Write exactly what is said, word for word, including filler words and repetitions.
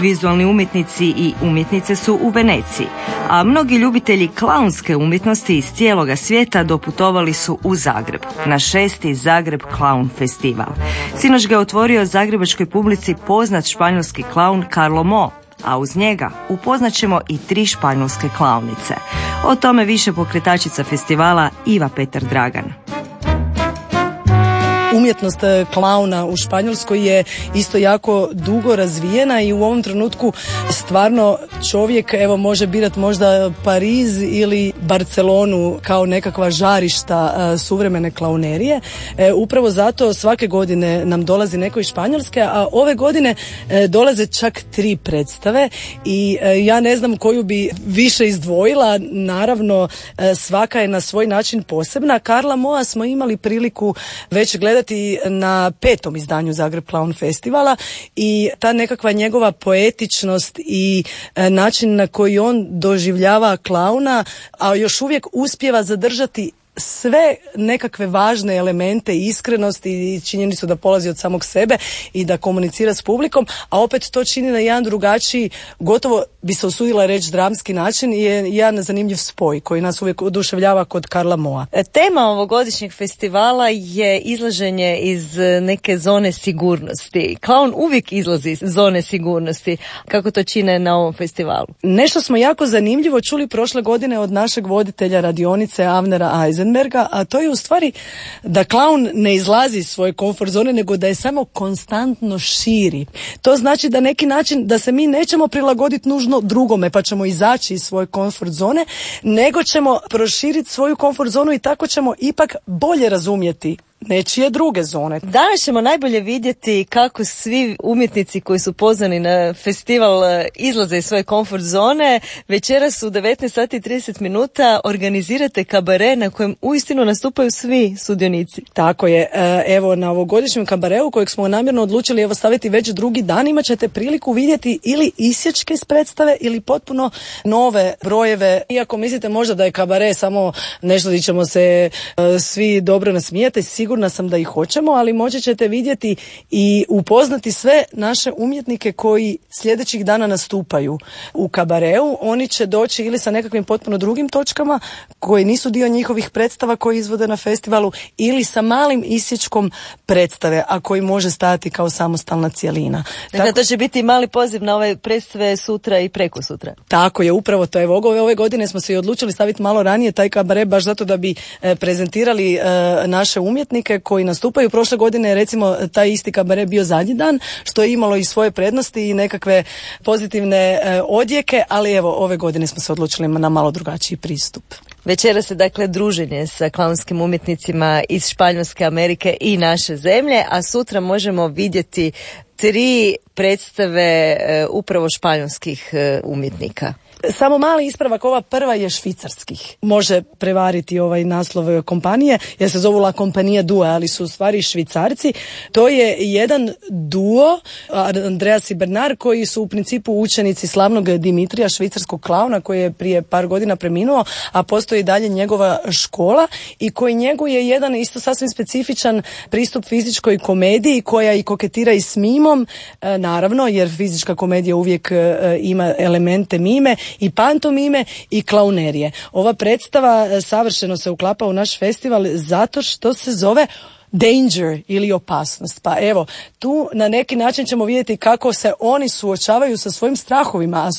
Vizualni umjetnici i umjetnice su u Veneciji, a mnogi ljubitelji klaunske umjetnosti iz cijeloga svijeta doputovali su u Zagreb, na šesti Zagreb Clown Festival. Sinoć ga je otvorio zagrebačkoj publici poznat španjolski klaun Carlo Mo, a uz njega upoznat ćemo i tri španjolske klaunice. O tome više pokretačica festivala Iva Petar Dragan. Umjetnost klauna u Španjolskoj je isto jako dugo razvijena i u ovom trenutku stvarno čovjek evo može birati možda Pariz ili Barcelonu kao nekakva žarišta uh, suvremene klaunerije. E, upravo zato svake godine nam dolazi neko iz Španjolske, a ove godine e, dolaze čak tri predstave i e, ja ne znam koju bi više izdvojila. Naravno e, svaka je na svoj način posebna. Carla Moa smo imali priliku već gledati na petom izdanju Zagreb Clown Festivala i ta nekakva njegova poetičnost i e, način na koji on doživljava klauna, a još uvijek uspijeva zadržati sve nekakve važne elemente iskrenosti i činjenicu da polazi od samog sebe i da komunicira s publikom, a opet to čini na jedan drugačiji, gotovo bi se usudila reći dramski način, je jedan zanimljiv spoj koji nas uvijek oduševljava kod Carla Moa. Tema ovogodišnjeg festivala je izlaženje iz neke zone sigurnosti. Klaun uvijek izlazi iz zone sigurnosti. Kako to čine na ovom festivalu? Nešto smo jako zanimljivo čuli prošle godine od našeg voditelja radionice Avnera Eisenberga, a to je u stvari da klaun ne izlazi iz svoje komfort zone, nego da je samo konstantno širi. To znači da neki način da se mi nećemo prilagoditi nužno drugome pa ćemo izaći iz svoje komfort zone, nego ćemo proširiti svoju komfort zonu i tako ćemo ipak bolje razumjeti nečije druge zone. Danas ćemo najbolje vidjeti kako svi umjetnici koji su pozvani na festival izlaze iz svoje komfort zone. Večeras u devetnaest sati i trideset minuta organizirate kabare na kojem uistinu nastupaju svi sudionici. Tako je. Evo na ovogodišnjem kabareu kojeg smo namjerno odlučili evo staviti već drugi dan, imat ćete priliku vidjeti ili isječke iz predstave ili potpuno nove brojeve. Iako mislite možda da je kabare samo nešto gdje ćemo se uh, svi dobro nasmijati, sigurno Sigurna sam da ih hoćemo, ali moći ćete vidjeti i upoznati sve naše umjetnike koji sljedećih dana nastupaju u kabareu. Oni će doći ili sa nekakvim potpuno drugim točkama koji nisu dio njihovih predstava koji izvode na festivalu ili sa malim isječkom predstave, a koji može stajati kao samostalna cjelina. Dakle, tako, to će biti mali poziv na ove predstave sutra i preko sutra. Tako je, upravo to je. Ove, ove godine smo se i odlučili staviti malo ranije taj kabare baš zato da bi e, prezentirali e, naše umjetnike koji nastupaju. Prošle godine recimo taj isti kabare bio zadnji dan, što je imalo i svoje prednosti i nekakve pozitivne e, odjeke, ali evo ove godine smo se odlučili na malo drugačiji pristup. Večera se dakle druženje sa klaunskim umjetnicima iz Španjolske, Amerike i naše zemlje, a sutra možemo vidjeti tri predstave e, upravo španjolskih e, umjetnika. Samo mali ispravak, ova prva je švicarskih. Može prevariti ovaj naslov kompanije, jer se zovu La Compagnia Due, ali su u stvari Švicarci. To je jedan duo, Andreas i Bernard, koji su u principu učenici slavnog Dimitrija, švicarskog klauna, koji je prije par godina preminuo, a postoji i dalje njegova škola i koji njeguje jedan isto sasvim specifičan pristup fizičkoj komediji, koja i koketira i s mimom, naravno, jer fizička komedija uvijek ima elemente mime, i pantomime i klaunerije. Ova predstava savršeno se uklapa u naš festival zato što se zove danger ili opasnost. Pa evo, tu na neki način ćemo vidjeti kako se oni suočavaju sa svojim strahovima, a